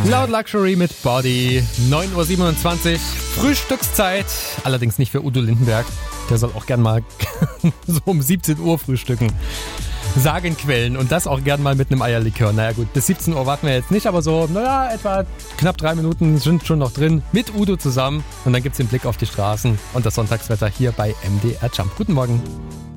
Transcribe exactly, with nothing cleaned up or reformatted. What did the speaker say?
Loud Luxury mit Body. neun Uhr siebenundzwanzig. Frühstückszeit. Allerdings nicht für Udo Lindenberg. Der soll auch gern mal so um siebzehn Uhr frühstücken. Sagen Quellen. Und das auch gern mal mit einem Eierlikör. Naja gut, bis siebzehn Uhr warten wir jetzt nicht, aber so, naja, etwa knapp drei Minuten sind schon noch drin. Mit Udo zusammen. Und dann gibt's den Blick auf die Straßen und das Sonntagswetter hier bei M D R Jump. Guten Morgen.